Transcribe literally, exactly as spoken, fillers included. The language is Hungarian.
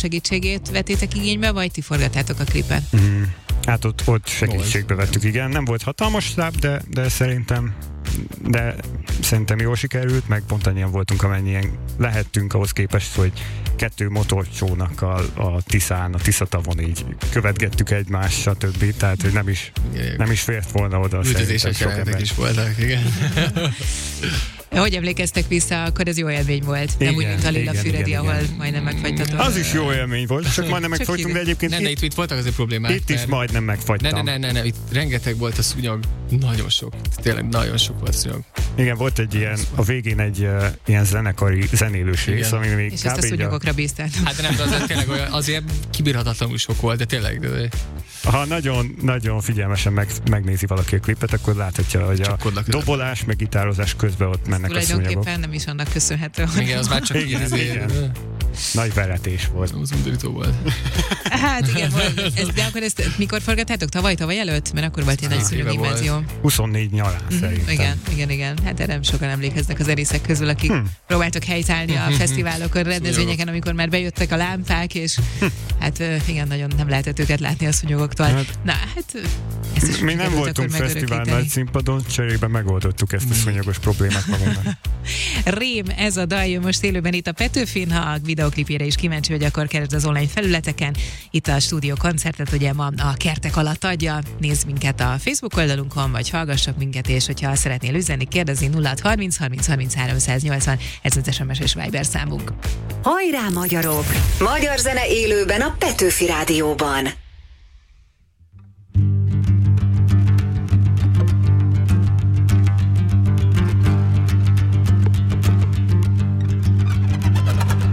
segítségét vettétek igénybe, vagy ti forgattátok a klipet? Mm. Hát ott, ott segítségbe vettük, igen. Nem volt hatalmas stáb, de, de szerintem de szerintem jól sikerült, meg pont annyian voltunk, amennyien lehettünk ahhoz képest, hogy kettő motorcsónakkal a Tiszán, a Tiszatavon így követgettük egymást, stb. Tehát, hogy nem is, nem is fért volna oda. Üldözések jelenetek is voltak, igen. Hogy emlékeztek vissza, akkor ez jó élmény volt. Igen, nem úgy, mint a Lilla igen, Füredi, igen, ahol igen. majdnem megfagytatok. Az is jó élmény volt, csak majdnem Csak megfagytunk, ide. de egyébként Nem, itt, de itt, itt voltak azért problémák. itt is mert... majdnem megfagytam. Ne, ne, ne, ne, ne, itt rengeteg volt a szúnyog, nagyon sok, tényleg nagyon sok volt a szúnyog. Igen, volt egy ilyen, a végén egy uh, ilyen zenekari, zenélős rész, ami még És kb. ezt a szúnyogokra bíztátok. Hát de nem, de azért tényleg olyan, azért kibírhatatlanul sok volt, de tényleg. De... Ha nagyon, nagyon figyelmesen meg, megnézi valaki a klipet, akkor láthatja, hogy a dobolás, meg gitározás közben ott mennek a szúnyogok. Tulajdonképpen nem is annak köszönhető. Igen, az már csak igen, ilyen, igen. Nagy veretés volt. Az undorító volt. Hát igen, volt. Ez, de akkor ezt mikor forgattátok? Tavaly, tavaly előtt? Mert akkor volt egy nagy szúnyoginvázió. huszonnégy nyarán Mm, szerintem. igen, igen, igen. Hát erre nem sokan emlékeznek az erészek közül, akik hmm. próbáltak helytállni a fesztiválokon, rendezvényeken, amikor már bejöttek a lámpák, és hát igen, nagyon nem lehetett őket látni a szúnyogoktól. Hát, na, hát ezt is mi nem voltunk fesztivál nagy színpadon, cserébe megoldottuk ezt a szúnyogos problémát magunknak. Rém, ez a dal jön most élőben itt a Petőfin, ha a videoklipjére is kíváncsi vagy, akkor keresd az online felületeken. Itt a stúdió koncertet ugye ma a Kertek alatt adja. Nézd minket a Facebook oldalunkon, vagy hallgassak minket, és hogyha szeretnél üzenni, kérdezni nulla harminc harminc harminchárom száznyolcvan, ez az es em es és Viber számunk. Hajrá magyarok! Magyar zene élőben a Petőfi Rádióban.